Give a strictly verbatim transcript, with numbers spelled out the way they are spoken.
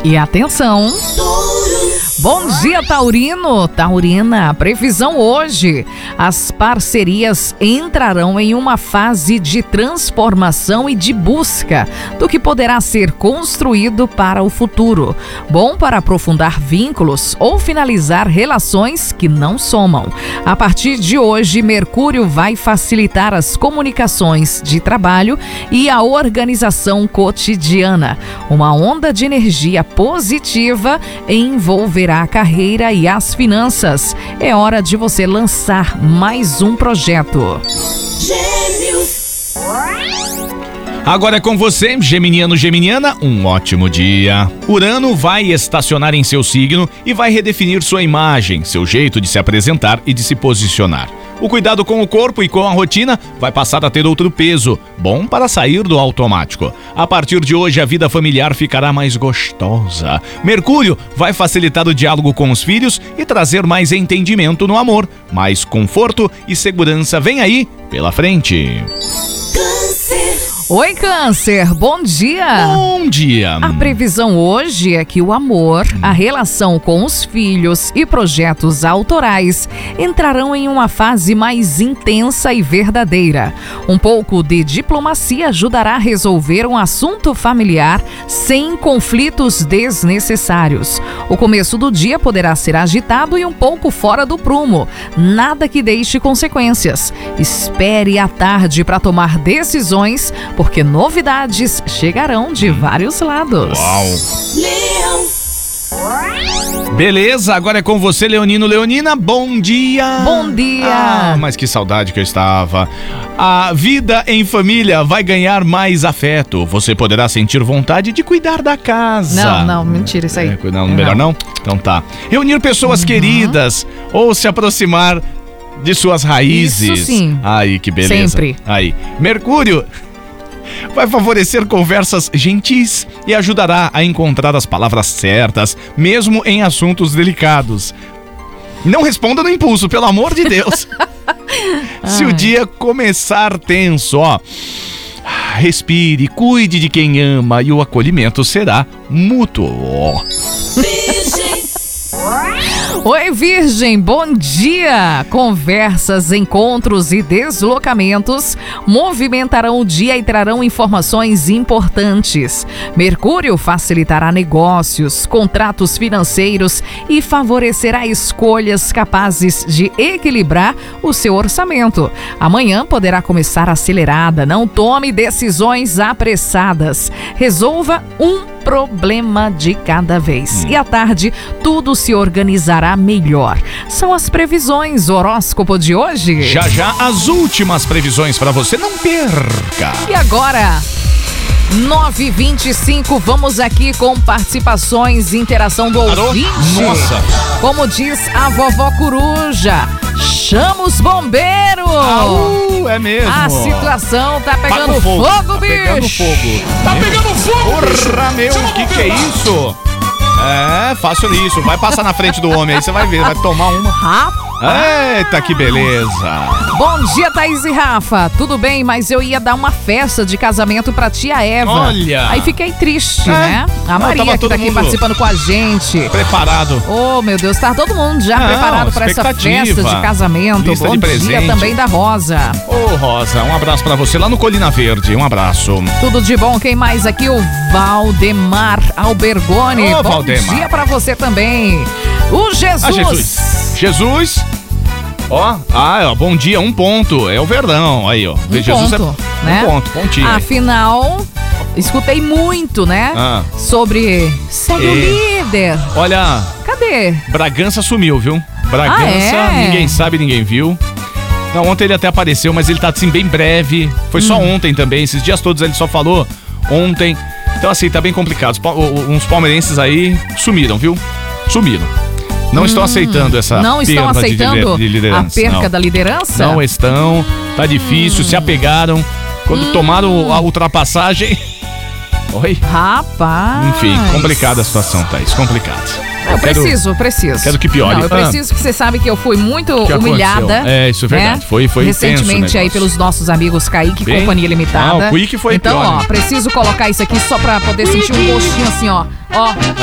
E atenção! Bom dia, Taurino, Taurina, previsão hoje. As parcerias entrarão em uma fase de transformação e de busca do que poderá ser construído para o futuro. Bom para aprofundar vínculos ou finalizar relações que não somam. A partir de hoje, Mercúrio vai facilitar as comunicações de trabalho e a organização cotidiana. Uma onda de energia positiva envolverá a carreira e as finanças. É hora de você lançar mais um projeto. Gêmeos. Agora é com você, geminiano, geminiana, um ótimo dia. Urano vai estacionar em seu signo e vai redefinir sua imagem, seu jeito de se apresentar e de se posicionar. O cuidado com o corpo e com a rotina vai passar a ter outro peso, bom para sair do automático. A partir de hoje, a vida familiar ficará mais gostosa. Mercúrio vai facilitar o diálogo com os filhos e trazer mais entendimento no amor. Mais conforto e segurança vem aí pela frente. Oi, Câncer, bom dia! Bom dia! A previsão hoje é que o amor, a relação com os filhos e projetos autorais entrarão em uma fase mais intensa e verdadeira. Um pouco de diplomacia ajudará a resolver um assunto familiar sem conflitos desnecessários. O começo do dia poderá ser agitado e um pouco fora do prumo. Nada que deixe consequências. Espere a tarde para tomar decisões, porque novidades chegarão de vários lados. Uau! Leão. Beleza, agora é com você, Leonino, Leonina, bom dia! Bom dia! Ah, mas que saudade que eu estava. A vida em família vai ganhar mais afeto. Você poderá sentir vontade de cuidar da casa. Não, não, mentira, isso aí. É, não, melhor não? Então tá. Reunir pessoas Uhum. queridas ou se aproximar de suas raízes. Isso sim. Aí, que beleza. Sempre. Aí. Mercúrio vai favorecer conversas gentis e ajudará a encontrar as palavras certas, mesmo em assuntos delicados. Não responda no impulso, pelo amor de Deus. Se o dia começar tenso, ó, respire, cuide de quem ama e o acolhimento será mútuo. Virgem. Oi, Virgem, bom dia! Conversas, encontros e deslocamentos movimentarão o dia e trarão informações importantes. Mercúrio facilitará negócios, contratos financeiros e favorecerá escolhas capazes de equilibrar o seu orçamento. Amanhã poderá começar acelerada, não tome decisões apressadas. Resolva um problema de cada vez. E à tarde, tudo se organizará melhor. São as previsões, o horóscopo de hoje. Já já as últimas previsões para você, não perca. E agora, nove e vinte e cinco, vamos aqui com participações e interação do Alô? ouvinte. Nossa. Como diz a vovó Coruja, chama os bombeiros. Au, é mesmo. A situação tá pegando Paga o fogo, fogo, tá bicho. pegando fogo. Tá pegando fogo, bicho! Porra, meu, o que que é isso? É, fácil isso. Vai passar na frente do homem aí, você vai ver, vai tomar uma. Rapaz. Eita, que beleza. Bom dia, Thaís e Rafa. Tudo bem, mas eu ia dar uma festa de casamento pra tia Eva. Olha. Aí fiquei triste, É? né? A Não, Maria tava que todo tá aqui mundo participando com a gente. Preparado. Oh, meu Deus, tá todo mundo já Não, preparado pra essa expectativa. festa de casamento. Lista Bom de dia presente. também da Rosa. Ô, Rosa, um abraço pra você lá no Colina Verde. Um abraço. Tudo de bom, quem mais aqui? O Valdemar Albergoni. Ô, Bom Valdemar. dia pra você também. O Jesus. Ah, Jesus. Jesus. Ó, ah, ó, bom dia, um ponto. É o Verdão, aí, ó. Um Jesus ponto, é né? um ponto, pontinho. aí. Afinal, escutei muito, né? Ah. Sobre segue o É. líder. Olha, Cadê? Bragança sumiu, viu? Bragança, Ah, é? ninguém sabe, ninguém viu. Não, ontem ele até apareceu, mas ele tá assim bem breve. Foi só Hum. ontem também. Esses dias todos ele só falou ontem. Então assim, tá bem complicado. Os pa- o- Uns palmeirenses aí sumiram, viu? Sumiram. Não estão aceitando essa Não estão perda de aceitando lider- de a liderança. perca não. da liderança? Não estão. Tá difícil, se apegaram. Quando tomaram a ultrapassagem. Oi? Rapaz. Enfim, complicada a situação, Thaís. Complicado. Eu preciso, eu preciso. quero que piore. Não, eu Ah. preciso que você sabe que eu fui muito que humilhada. aconteceu? É, isso é verdade. né? Foi- foi intenso o recentemente aí negócio. pelos nossos amigos Kaique Bem- Companhia Limitada. Ah, o Quick foi Então, pior, ó, né? preciso colocar isso aqui só pra poder sentir um gostinho assim, ó. Ó.